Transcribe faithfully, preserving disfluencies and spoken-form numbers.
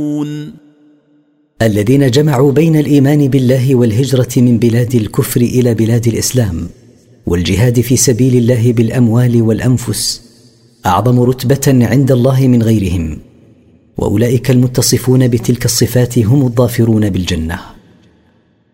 الذين جمعوا بين الإيمان بالله والهجرة من بلاد الكفر إلى بلاد الإسلام والجهاد في سبيل الله بالأموال والأنفس أعظم رتبة عند الله من غيرهم، وأولئك المتصفون بتلك الصفات هم الظافرون بالجنة.